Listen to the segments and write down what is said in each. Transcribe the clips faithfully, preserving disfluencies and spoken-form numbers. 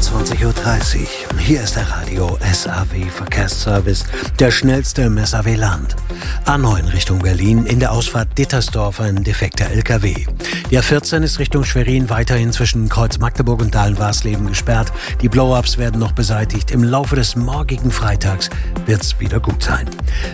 einundzwanzig Uhr dreißig. Hier ist der Radio S A W Verkehrsservice, der schnellste im S A W-Land. A neun Richtung Berlin, in der Ausfahrt Dittersdorf ein defekter L K W. Die A vierzehn ist Richtung Schwerin weiterhin zwischen Kreuz Magdeburg und Dahlen-Warsleben gesperrt. Die Blow-ups werden noch beseitigt. Im Laufe des morgigen Freitags wird's wieder gut sein.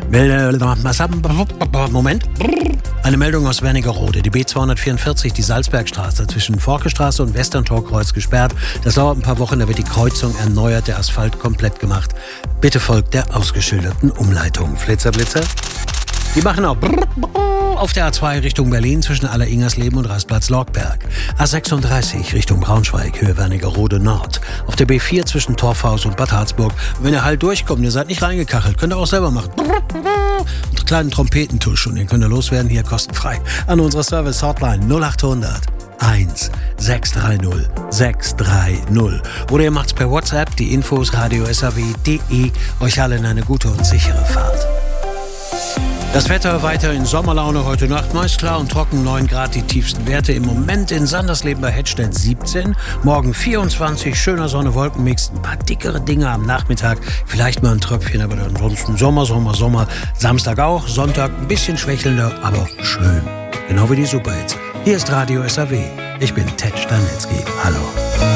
Moment. Eine Meldung aus Wernigerode. Die B zweihundertvierundvierzig, die Salzbergstraße zwischen Forkestraße und Westerntorkreuz gesperrt. Das dauert ein paar Wochen, da wird die Kreuzung erneuert, der Asphalt komplett gemacht. Bitte folgt der ausgeschilderten Umleitung. Flitzerblitzer. Die machen auch auf der A zwei Richtung Berlin zwischen Aller-Ingersleben und Rastplatz Lorgberg. A sechsunddreißig Richtung Braunschweig, Höhe Wernigerode Nord. Auf der B vier zwischen Torfhaus und Bad Harzburg. Und wenn ihr halt durchkommt, ihr seid nicht reingekachelt, könnt ihr auch selber machen. Einen kleinen Trompetentusch und den könnt ihr loswerden, hier kostenfrei. An unserer Service-Hotline null acht hundert eins sechs drei null sechs drei null. Oder ihr macht's per WhatsApp, die Infos radio s a w punkt d e. Euch allen eine gute und sichere Fahrt. Das Wetter weiter in Sommerlaune, heute Nacht meist klar und trocken, neun Grad die tiefsten Werte. Im Moment in Sandersleben bei Hedstedt siebzehn, morgen vierundzwanzig, schöner Sonne-Wolkenmix, ein paar dickere Dinge am Nachmittag, vielleicht mal ein Tröpfchen, aber ansonsten Sommer, Sommer, Sommer. Samstag auch, Sonntag ein bisschen schwächelnder, aber schön. Genau wie die Superhits. Hier ist Radio S A W. Ich bin Ted Stanitzky. Hallo.